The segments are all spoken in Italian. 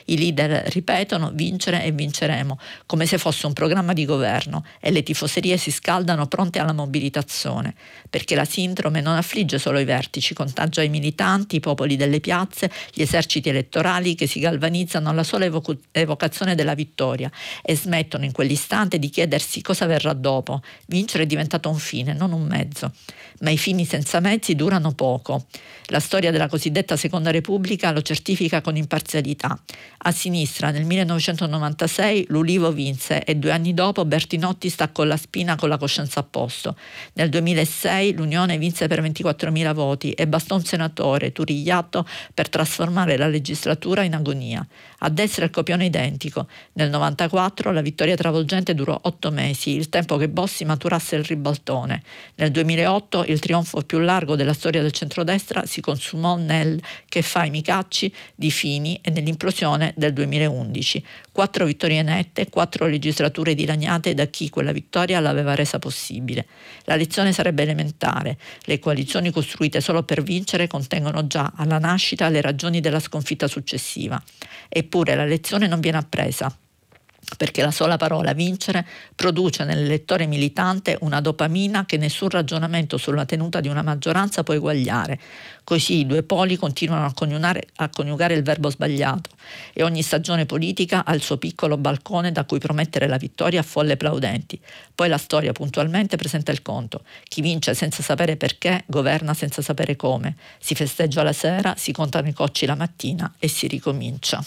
I leader ripetono vincere e vinceremo, come se fosse un programma di governo, e le tifoserie si scaldano pronte alla mobilitazione, perché la sindrome non affligge solo i vertici, contagia i militanti, i popoli delle piazze, gli eserciti elettorali che si galvanizzano alla sola evocazione della vittoria e smettono in quell'istante di chiedersi cosa verrà dopo. Vincere è diventato un fine, non un mezzo. Ma i fini senza mezzi durano poco. La storia della cosiddetta Seconda Repubblica lo certifica con imparzialità. A sinistra, nel 1996, l'Ulivo vinse e 2 anni dopo Bertinotti staccò la spina con la coscienza a posto. Nel 2006 l'Unione vinse per 24.000 voti e bastò un senatore, Turigliatto, per trasformare la legislatura in agonia. A destra il copione identico. Nel 94 la vittoria travolgente durò 8 mesi, il tempo che Bossi maturasse il ribaltone. Nel 2008 il trionfo più largo della storia del centrodestra si consumò nel che fa i Micacci di Fini e nell'implosione del 2011. 4 vittorie nette, 4 legislature dilaniate da chi quella vittoria l'aveva resa possibile. La lezione sarebbe elementare. Le coalizioni costruite solo per vincere contengono già alla nascita le ragioni della sconfitta successiva. Eppure la lezione non viene appresa, perché la sola parola vincere produce nell'elettore militante una dopamina che nessun ragionamento sulla tenuta di una maggioranza può eguagliare. Così i due poli continuano a coniugare il verbo sbagliato e ogni stagione politica ha il suo piccolo balcone da cui promettere la vittoria a folle plaudenti. Poi la storia puntualmente presenta il conto. Chi vince senza sapere perché governa senza sapere come. Si festeggia la sera, si contano i cocci la mattina e si ricomincia.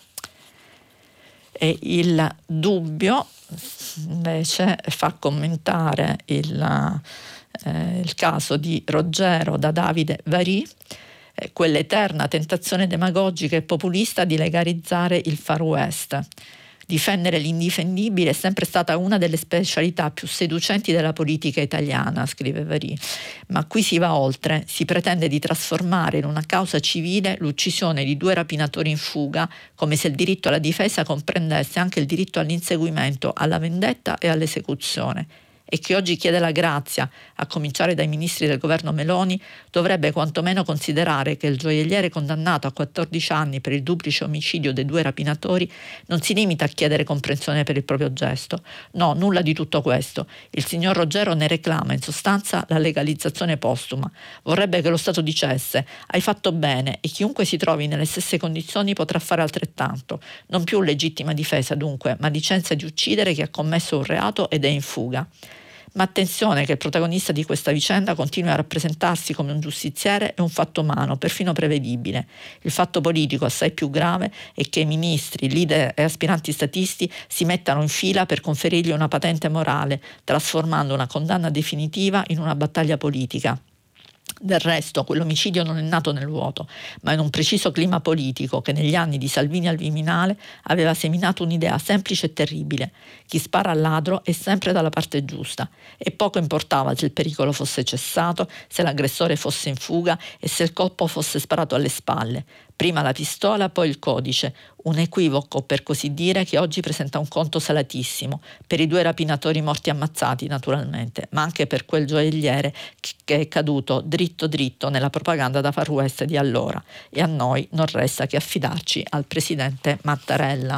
E il Dubbio invece fa commentare il caso di Roggero da Davide Varì, quell'eterna tentazione demagogica e populista di legalizzare il Far West. Difendere l'indifendibile è sempre stata una delle specialità più seducenti della politica italiana, scrive Varì, ma qui si va oltre, si pretende di trasformare in una causa civile l'uccisione di 2 rapinatori in fuga, come se il diritto alla difesa comprendesse anche il diritto all'inseguimento, alla vendetta e all'esecuzione. E chi oggi chiede la grazia, a cominciare dai ministri del governo Meloni, dovrebbe quantomeno considerare che il gioielliere condannato a 14 anni per il duplice omicidio dei 2 rapinatori non si limita a chiedere comprensione per il proprio gesto. No, nulla di tutto questo. Il signor Roggero ne reclama in sostanza la legalizzazione postuma. Vorrebbe che lo Stato dicesse: hai fatto bene, e chiunque si trovi nelle stesse condizioni potrà fare altrettanto. Non più legittima difesa dunque, ma licenza di uccidere chi ha commesso un reato ed è in fuga. Ma attenzione che il protagonista di questa vicenda continua a rappresentarsi come un giustiziere e un fatto umano, perfino prevedibile. Il fatto politico assai più grave è che i ministri, leader e aspiranti statisti si mettano in fila per conferirgli una patente morale, trasformando una condanna definitiva in una battaglia politica. Del resto, quell'omicidio non è nato nel vuoto, ma in un preciso clima politico che negli anni di Salvini al Viminale aveva seminato un'idea semplice e terribile: chi spara al ladro è sempre dalla parte giusta, e poco importava se il pericolo fosse cessato, se l'aggressore fosse in fuga e se il colpo fosse sparato alle spalle. Prima la pistola, poi il codice, un equivoco per così dire che oggi presenta un conto salatissimo, per i 2 rapinatori morti ammazzati naturalmente, ma anche per quel gioielliere che è caduto dritto dritto nella propaganda da Far West di allora, e a noi non resta che affidarci al presidente Mattarella.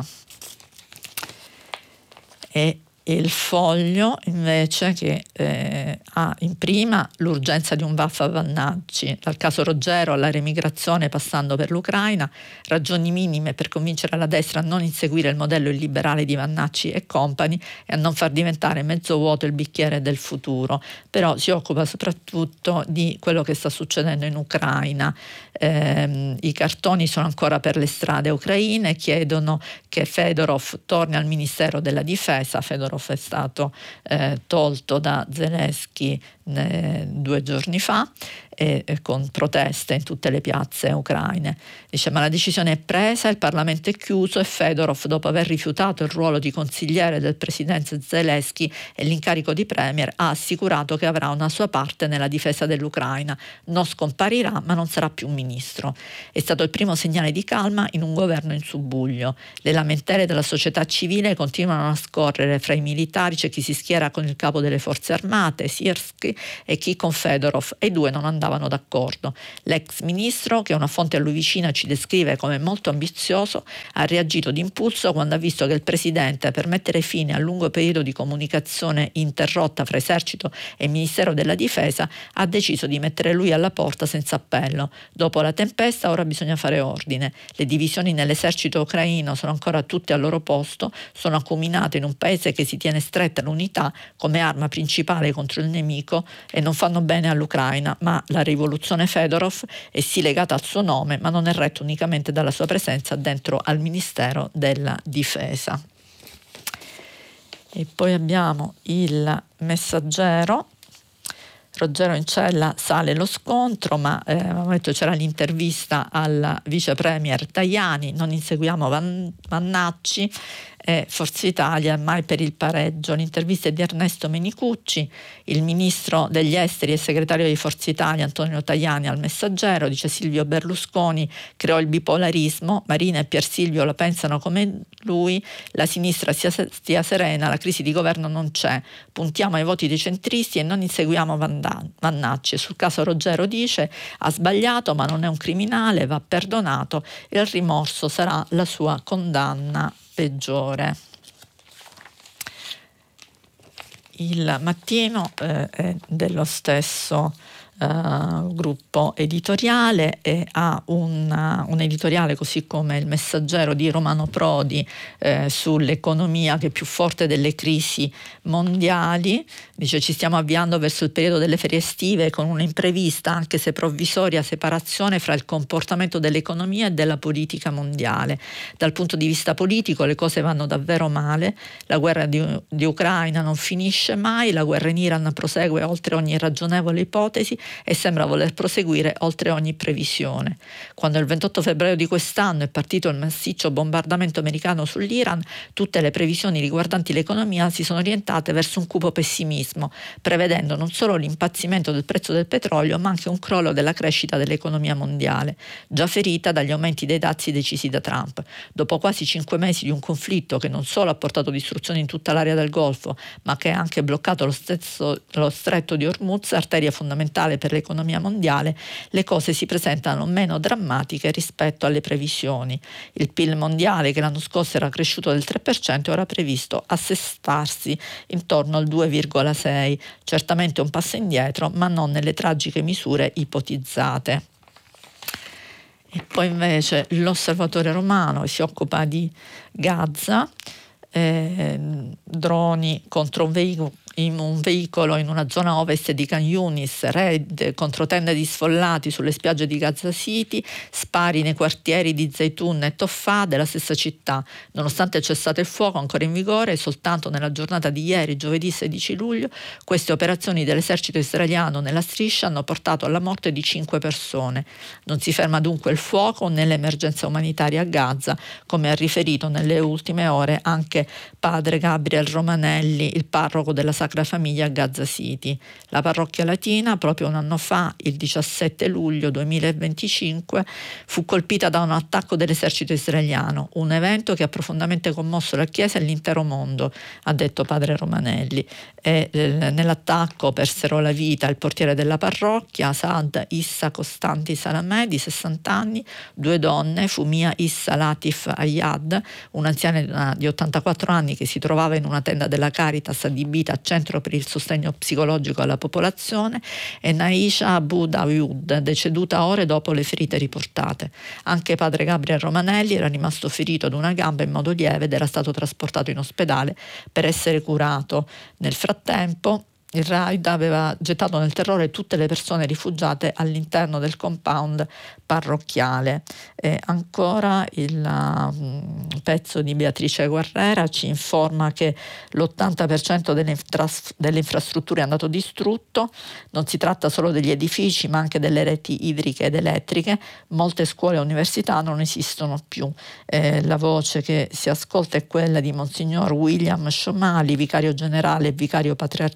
E il Foglio invece, che ha in prima l'urgenza di un vaffa a Vannacci, dal caso Roggero alla remigrazione passando per l'Ucraina, ragioni minime per convincere la destra a non inseguire il modello illiberale di Vannacci e compagni e a non far diventare mezzo vuoto il bicchiere del futuro. Però si occupa soprattutto di quello che sta succedendo in Ucraina. I cartoni sono ancora per le strade ucraine, chiedono che Fedorov torni al Ministero della Difesa. Fedorov è stato tolto da Zelensky 2 giorni fa, con proteste in tutte le piazze ucraine. Dice: ma la decisione è presa, il Parlamento è chiuso e Fedorov, dopo aver rifiutato il ruolo di consigliere del presidente Zelensky e l'incarico di premier, ha assicurato che avrà una sua parte nella difesa dell'Ucraina. Non scomparirà, ma non sarà più ministro. È stato il primo segnale di calma in un governo in subbuglio. Le lamentele della società civile continuano a scorrere. Fra i militari c'è chi si schiera con il capo delle forze armate, Sirski, e chi con Fedorov, e i due non andavano d'accordo. L'ex ministro, che una fonte a lui vicina ci descrive come molto ambizioso, ha reagito d'impulso quando ha visto che il presidente, per mettere fine al lungo periodo di comunicazione interrotta fra esercito e Ministero della Difesa, ha deciso di mettere lui alla porta senza appello. Dopo la tempesta ora bisogna fare ordine. Le divisioni nell'esercito ucraino sono ancora tutte al loro posto, sono acuminate in un paese che si tiene stretta l'unità come arma principale contro il nemico e non fanno bene all'Ucraina, ma la rivoluzione Fedorov è sì legata al suo nome, ma non è retta unicamente dalla sua presenza dentro al Ministero della Difesa. E poi abbiamo il Messaggero. Ruggero in cella, sale lo scontro, ma avevamo detto c'era l'intervista al vice premier Tajani, non inseguiamo Vannacci, Forza Italia mai per il pareggio. L'intervista è di Ernesto Menicucci, il ministro degli esteri e segretario di Forza Italia Antonio Tajani al Messaggero, dice: Silvio Berlusconi creò il bipolarismo, Marina e Pier Silvio la pensano come lui, la sinistra stia serena, la crisi di governo non c'è, puntiamo ai voti dei centristi e non inseguiamo Vannacci. Sul caso Ruggero dice: ha sbagliato ma non è un criminale, va perdonato, il rimorso sarà la sua condanna peggiore. Il Mattino è dello stesso gruppo editoriale e ha un editoriale, così come il Messaggero, di Romano Prodi sull'economia che è più forte delle crisi mondiali. Dice: ci stiamo avviando verso il periodo delle ferie estive con una imprevista, anche se provvisoria, separazione fra il comportamento dell'economia e della politica mondiale. Dal punto di vista politico le cose vanno davvero male, la guerra di Ucraina non finisce mai, la guerra in Iran prosegue oltre ogni ragionevole ipotesi e sembra voler proseguire oltre ogni previsione. Quando il 28 febbraio di quest'anno è partito il massiccio bombardamento americano sull'Iran, tutte le previsioni riguardanti l'economia si sono orientate verso un cupo pessimismo, prevedendo non solo l'impazzimento del prezzo del petrolio, ma anche un crollo della crescita dell'economia mondiale, già ferita dagli aumenti dei dazi decisi da Trump. Dopo quasi 5 mesi di un conflitto che non solo ha portato distruzione in tutta l'area del Golfo, ma che ha anche bloccato lo stretto di Hormuz, arteria fondamentale per l'economia mondiale, le cose si presentano meno drammatiche rispetto alle previsioni. Il PIL mondiale, che l'anno scorso era cresciuto del 3%, è ora previsto assestarsi intorno al 2,6%. Certamente un passo indietro, ma non nelle tragiche misure ipotizzate. E poi invece l'Osservatore Romano, che si occupa di Gaza, droni contro un veicolo in una zona ovest di Khan Yunis, raid contro tende di sfollati sulle spiagge di Gaza City, spari nei quartieri di Zaytun e Toffa della stessa città. Nonostante il cessate il fuoco ancora in vigore, soltanto nella giornata di ieri, giovedì 16 luglio, queste operazioni dell'esercito israeliano nella striscia hanno portato alla morte di 5 persone. Non si ferma dunque il fuoco né l'emergenza umanitaria a Gaza, come ha riferito nelle ultime ore anche padre Gabriel Romanelli, il parroco della Sacra Famiglia a Gaza City. La parrocchia latina, proprio un anno fa, il 17 luglio 2025, fu colpita da un attacco dell'esercito israeliano, un evento che ha profondamente commosso la Chiesa e l'intero mondo, ha detto padre Romanelli. Nell'attacco persero la vita il portiere della parrocchia, Saad Issa Costanti Salamè, di 60 anni, 2 donne, Fumia Issa Latif Ayad, un'anziana di 84 anni che si trovava in una tenda della Caritas adibita a centro per il sostegno psicologico alla popolazione, e Naisha Abu Daoud, deceduta ore dopo le ferite riportate. Anche padre Gabriel Romanelli era rimasto ferito ad una gamba in modo lieve ed era stato trasportato in ospedale per essere curato. Nel frattempo il raid aveva gettato nel terrore tutte le persone rifugiate all'interno del compound parrocchiale. E ancora il pezzo di Beatrice Guerrera ci informa che l'80% delle infrastrutture è andato distrutto. Non si tratta solo degli edifici, ma anche delle reti idriche ed elettriche. Molte scuole e università non esistono più. La voce che si ascolta è quella di Monsignor William Sciomali, vicario generale e vicario patriarcale latino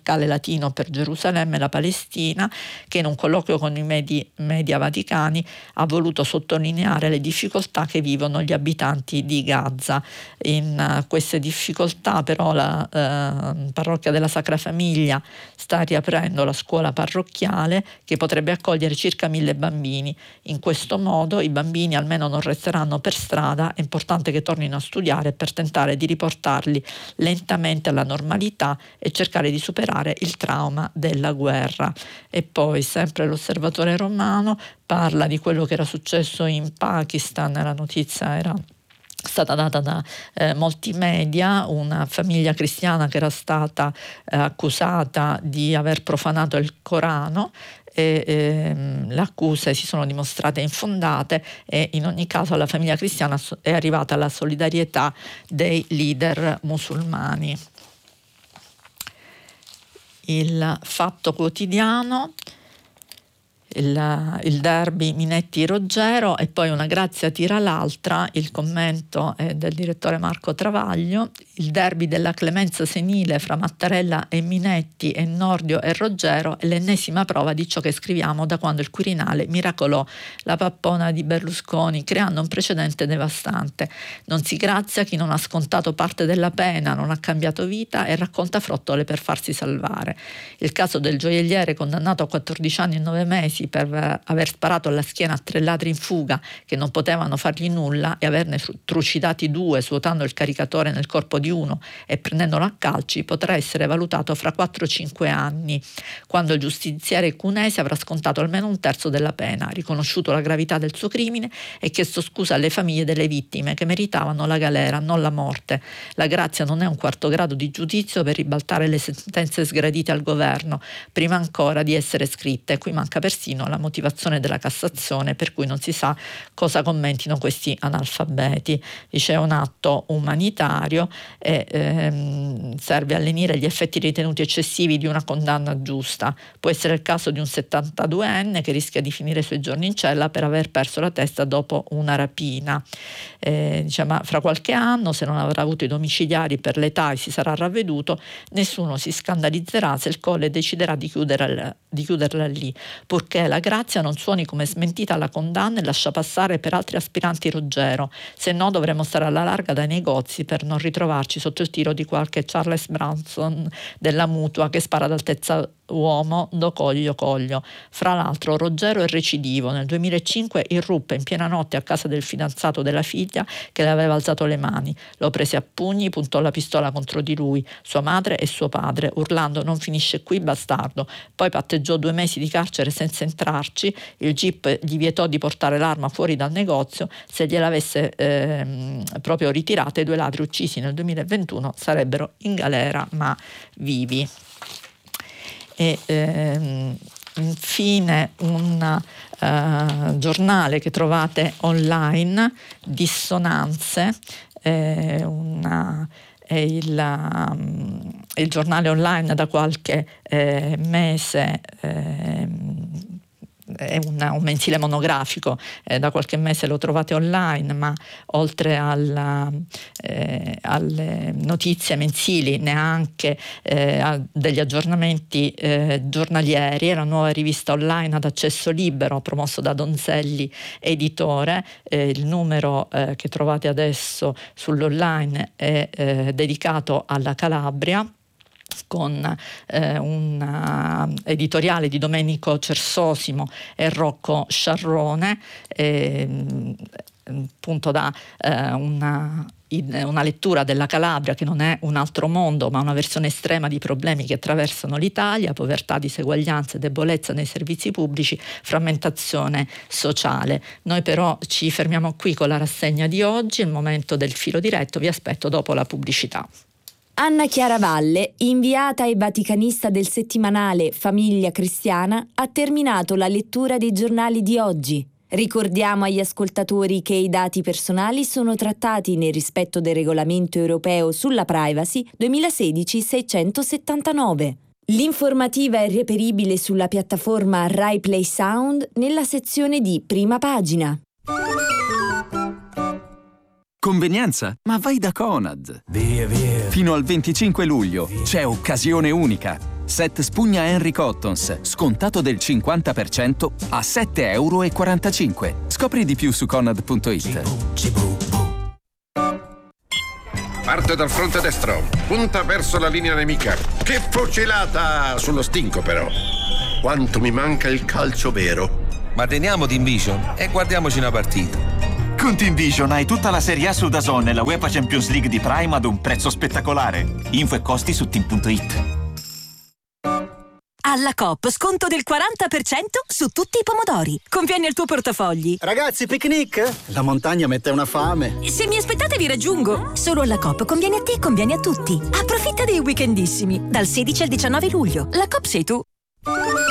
latino per Gerusalemme e la Palestina, che in un colloquio con i media vaticani ha voluto sottolineare le difficoltà che vivono gli abitanti di Gaza. In queste difficoltà però la parrocchia della Sacra Famiglia sta riaprendo la scuola parrocchiale, che potrebbe accogliere circa 1.000 bambini. In questo modo i bambini almeno non resteranno per strada. È importante che tornino a studiare per tentare di riportarli lentamente alla normalità e cercare di superare il trauma della guerra. E poi sempre l'Osservatore Romano parla di quello che era successo in Pakistan. La notizia era stata data da molti media, una famiglia cristiana che era stata accusata di aver profanato il Corano, e le accuse si sono dimostrate infondate, e in ogni caso alla famiglia cristiana è arrivata la solidarietà dei leader musulmani. Il Fatto Quotidiano, il derby Minetti-Roggero, e poi una grazia tira l'altra. Il commento è del direttore Marco Travaglio. Il derby della clemenza senile fra Mattarella e Minetti e Nordio e Roggero è l'ennesima prova di ciò che scriviamo da quando il Quirinale miracolò la pappona di Berlusconi, creando un precedente devastante. Non si grazia chi non ha scontato parte della pena, non ha cambiato vita e racconta frottole per farsi salvare. Il caso del gioielliere condannato a 14 anni e 9 mesi per aver sparato alla schiena a 3 ladri in fuga che non potevano fargli nulla e averne trucidati 2 svuotando il caricatore nel corpo di uno e prendendolo a calci, potrà essere valutato fra 4-5 anni, quando il giustiziere cunese avrà scontato almeno 1/3 della pena, riconosciuto la gravità del suo crimine e chiesto scusa alle famiglie delle vittime che meritavano la galera, non la morte. La grazia non è un 4° grado di giudizio per ribaltare le sentenze sgradite al governo, prima ancora di essere scritte. Qui manca persino la motivazione della Cassazione, per cui non si sa cosa commentino questi analfabeti. Dice: è un atto umanitario e serve a lenire gli effetti ritenuti eccessivi di una condanna giusta. Può essere il caso di un 72enne che rischia di finire i suoi giorni in cella per aver perso la testa dopo una rapina. Dice: ma fra qualche anno, se non avrà avuto i domiciliari per l'età e si sarà ravveduto, nessuno si scandalizzerà se il Colle deciderà di chiuderla lì, purché la grazia non suoni come smentita alla condanna e lascia passare per altri aspiranti Roggero, se no dovremo stare alla larga dai negozi per non ritrovarci sotto il tiro di qualche Charles Branson della mutua che spara d'altezza uomo do coglio. Fra l'altro Roggero è recidivo. Nel 2005 irruppe in piena notte a casa del fidanzato della figlia che le aveva alzato le mani, lo prese a pugni, puntò la pistola contro di lui, sua madre e suo padre, urlando: non finisce qui bastardo. Poi patteggiò 2 mesi di carcere senza entrarci. Il GIP gli vietò di portare l'arma fuori dal negozio. Se gliel'avesse proprio ritirata, i 2 ladri uccisi nel 2021 sarebbero in galera ma vivi. E infine un giornale che trovate online, Dissonanze, è il giornale online da qualche mese, è un mensile monografico, da qualche mese lo trovate online, ma oltre alle notizie mensili neanche degli aggiornamenti giornalieri. È la nuova rivista online ad accesso libero promosso da Donzelli Editore. Il numero che trovate adesso sull'online è dedicato alla Calabria, con un editoriale di Domenico Cersosimo e Rocco Sciarrone, appunto da una lettura della Calabria che non è un altro mondo ma una versione estrema di problemi che attraversano l'Italia: povertà, diseguaglianze, debolezza nei servizi pubblici, frammentazione sociale. Noi però ci fermiamo qui con la rassegna di oggi. È il momento del filo diretto, vi aspetto dopo la pubblicità. Anna Chiara Valle, inviata e vaticanista del settimanale Famiglia Cristiana, ha terminato la lettura dei giornali di oggi. Ricordiamo agli ascoltatori che i dati personali sono trattati nel rispetto del regolamento europeo sulla privacy 2016-679. L'informativa è reperibile sulla piattaforma Rai Play Sound nella sezione di Prima Pagina. Convenienza? Ma vai da Conad! Via. Fino al 25 luglio c'è occasione unica. Set spugna Henry Cottons, scontato del 50% a €7,45. Scopri di più su Conad.it. Parte dal fronte destro, punta verso la linea nemica. Che fucilata! Sullo stinco però. Quanto mi manca il calcio vero. Ma teniamo Team Vision e guardiamoci una partita. Con Team Vision hai tutta la Serie A su DAZN e la UEFA Champions League di Prime ad un prezzo spettacolare. Info e costi su team.it. Alla Coop sconto del 40% su tutti i pomodori. Conviene al tuo portafogli. Ragazzi, picnic? La montagna mette una fame. Se mi aspettate vi raggiungo. Solo alla Coop conviene a te e conviene a tutti. Approfitta dei weekendissimi. Dal 16 al 19 luglio. La Coop sei tu.